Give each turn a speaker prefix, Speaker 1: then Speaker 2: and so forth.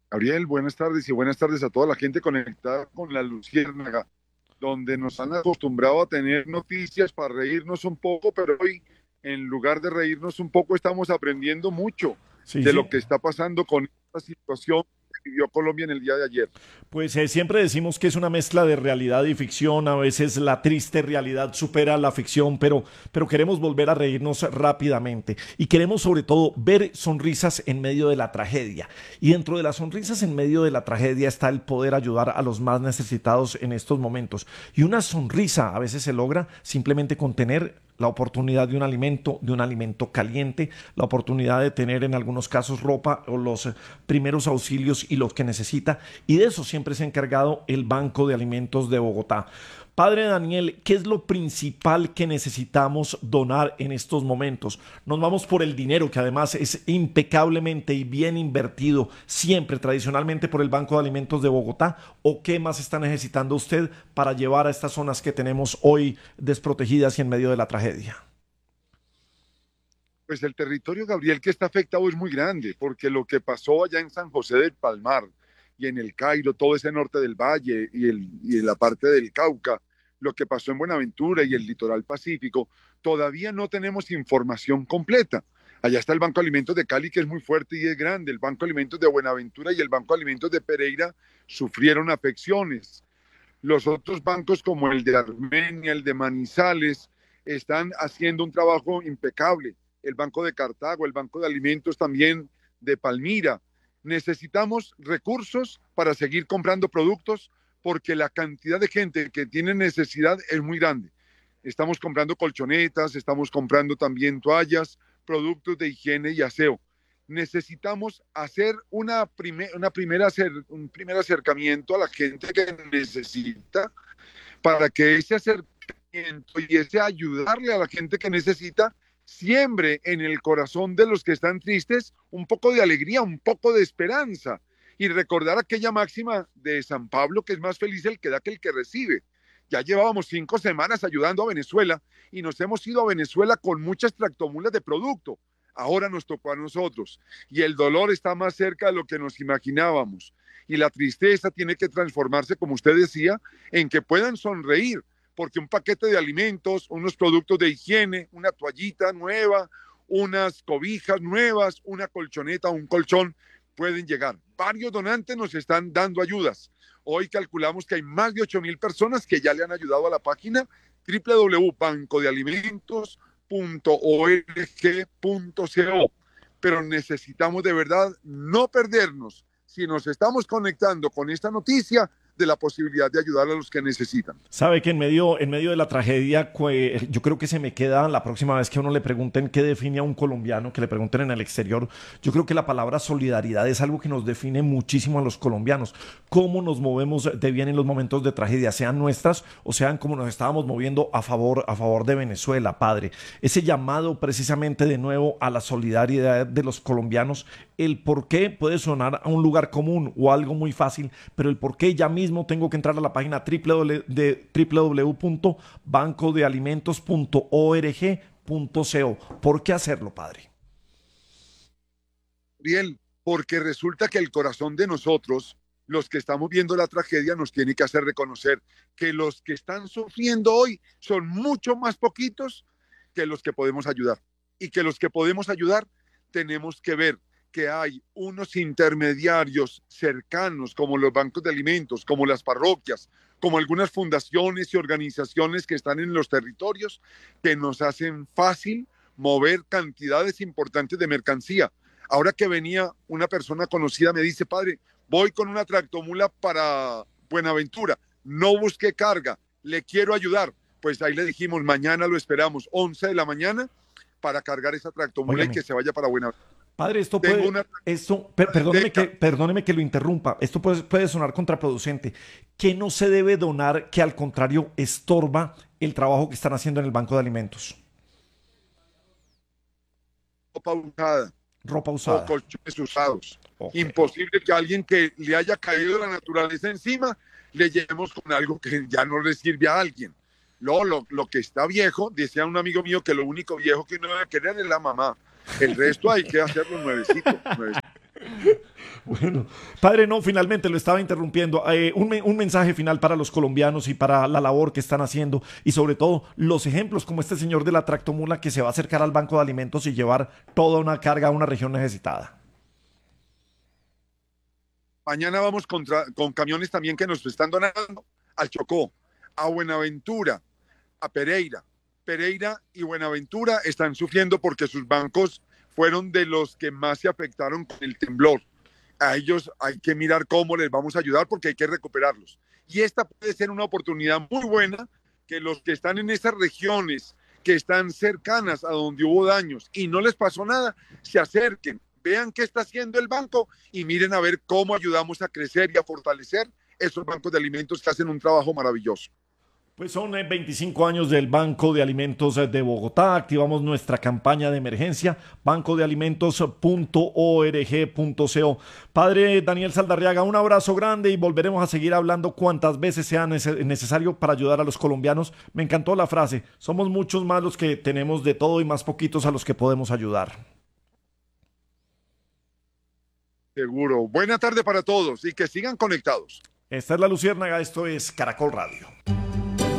Speaker 1: Gabriel, buenas tardes y buenas tardes a toda la gente conectada con la Luciérnaga, donde nos han acostumbrado a tener noticias para reírnos un poco, pero hoy, en lugar de reírnos un poco, estamos aprendiendo mucho
Speaker 2: Sí,
Speaker 1: de
Speaker 2: sí.
Speaker 1: lo que está pasando con esta situación que vivió Colombia en el día de ayer.
Speaker 2: Pues siempre decimos que es una mezcla de realidad y ficción. A veces la triste realidad supera la ficción, pero queremos volver a reírnos rápidamente. Y queremos sobre todo ver sonrisas en medio de la tragedia. Y dentro de las sonrisas en medio de la tragedia está el poder ayudar a los más necesitados en estos momentos. Y una sonrisa a veces se logra simplemente con tener la oportunidad de un alimento caliente, la oportunidad de tener en algunos casos ropa o los primeros auxilios y los que necesita. Y de eso siempre se ha encargado el Banco de Alimentos de Bogotá. Padre Daniel, ¿qué es lo principal que necesitamos donar en estos momentos? Nos vamos por el dinero, que además es impecablemente y bien invertido siempre tradicionalmente por el Banco de Alimentos de Bogotá, o qué más está necesitando usted para llevar a estas zonas que tenemos hoy desprotegidas y en medio de la tragedia.
Speaker 1: Pues el territorio, Gabriel, que está afectado es muy grande, porque lo que pasó allá en San José del Palmar y en el Cairo, todo ese norte del valle y la parte del Cauca, lo que pasó en Buenaventura y el litoral pacífico, todavía no tenemos información completa. Allá está el Banco de Alimentos de Cali, que es muy fuerte y es grande. El Banco de Alimentos de Buenaventura y el Banco de Alimentos de Pereira sufrieron afecciones. Los otros bancos como el de Armenia, el de Manizales, están haciendo un trabajo impecable. El Banco de Cartago, el Banco de Alimentos también de Palmira. Necesitamos recursos para seguir comprando productos porque la cantidad de gente que tiene necesidad es muy grande. Estamos comprando colchonetas, estamos comprando también toallas, productos de higiene y aseo. Necesitamos hacer un primer acercamiento a la gente que necesita para que ese acercamiento y ese ayudarle a la gente que necesita siembre en el corazón de los que están tristes un poco de alegría, un poco de esperanza y recordar aquella máxima de San Pablo que es más feliz el que da que el que recibe. Ya llevábamos 5 semanas ayudando a Venezuela y nos hemos ido a Venezuela con muchas tractomulas de producto. Ahora nos tocó a nosotros y el dolor está más cerca de lo que nos imaginábamos. Y la tristeza tiene que transformarse, como usted decía, en que puedan sonreír, porque un paquete de alimentos, unos productos de higiene, una toallita nueva, unas cobijas nuevas, una colchoneta, un colchón, pueden llegar. Varios donantes nos están dando ayudas. Hoy calculamos que hay más de 8,000 personas que ya le han ayudado a la página www.bancodealimentos.org.co. Pero necesitamos de verdad no perdernos si nos estamos conectando con esta noticia de la posibilidad de ayudar a los que necesitan.
Speaker 2: Sabe que en medio de la tragedia, yo creo que se me queda la próxima vez que a uno le pregunten qué define a un colombiano, que le pregunten en el exterior, yo creo que la palabra solidaridad es algo que nos define muchísimo a los colombianos. Cómo nos movemos de bien en los momentos de tragedia, sean nuestras o sean como nos estábamos moviendo a favor de Venezuela, padre. Ese llamado precisamente de nuevo a la solidaridad de los colombianos, el por qué puede sonar a un lugar común o algo muy fácil, pero el por qué ya mismo tengo que entrar a la página www.bancodealimentos.org.co. ¿Por qué hacerlo, padre?
Speaker 1: Bien, porque resulta que el corazón de nosotros, los que estamos viendo la tragedia, nos tiene que hacer reconocer que los que están sufriendo hoy son mucho más poquitos que los que podemos ayudar. Y que los que podemos ayudar tenemos que ver que hay unos intermediarios cercanos, como los bancos de alimentos, como las parroquias, como algunas fundaciones y organizaciones que están en los territorios, que nos hacen fácil mover cantidades importantes de mercancía. Ahora que venía una persona conocida, me dice, padre, voy con una tractomula para Buenaventura, no busqué carga, le quiero ayudar. Pues ahí le dijimos, mañana lo esperamos, 11 de la mañana, para cargar esa tractomula y
Speaker 2: Óigame,
Speaker 1: que se vaya para Buenaventura.
Speaker 2: padre,
Speaker 1: Tengo una Azteca.
Speaker 2: perdóneme que lo interrumpa, esto puede sonar contraproducente. ¿Qué no se debe donar que al contrario estorba el trabajo que están haciendo en el Banco de Alimentos?
Speaker 1: Ropa usada
Speaker 2: Ropa
Speaker 1: o
Speaker 2: usada.
Speaker 1: colchones usados.
Speaker 2: Ok.
Speaker 1: Imposible que alguien que le haya caído la naturaleza encima le llevemos con algo que ya no le sirve a alguien. Lo que está viejo, decía un amigo mío que lo único viejo que uno debe querer es la mamá. El resto hay que hacerlo nuevecito, nuevecito.
Speaker 2: Bueno, padre, no, finalmente lo estaba interrumpiendo. Un mensaje final para los colombianos y para la labor que están haciendo y sobre todo los ejemplos como este señor de la tractomula que se va a acercar al banco de alimentos y llevar toda una carga a una región necesitada.
Speaker 1: Mañana vamos con camiones también que nos están donando al Chocó, a Buenaventura, a Pereira. Pereira y Buenaventura están sufriendo porque sus bancos fueron de los que más se afectaron con el temblor. A ellos hay que mirar cómo les vamos a ayudar porque hay que recuperarlos. Y esta puede ser una oportunidad muy buena que los que están en esas regiones que están cercanas a donde hubo daños y no les pasó nada, se acerquen, vean qué está haciendo el banco y miren a ver cómo ayudamos a crecer y a fortalecer esos bancos de alimentos que hacen un trabajo maravilloso.
Speaker 2: Pues son 25 años del Banco de Alimentos de Bogotá. Activamos nuestra campaña de emergencia, bancodealimentos.org.co. Padre Daniel Saldarriaga, un abrazo grande y volveremos a seguir hablando cuantas veces sea necesario para ayudar a los colombianos. Me encantó la frase, somos muchos más los que tenemos de todo y más poquitos a los que podemos ayudar.
Speaker 1: Seguro. Buena tarde para todos y que sigan conectados.
Speaker 2: Esta es La Luciérnaga, esto es Caracol Radio.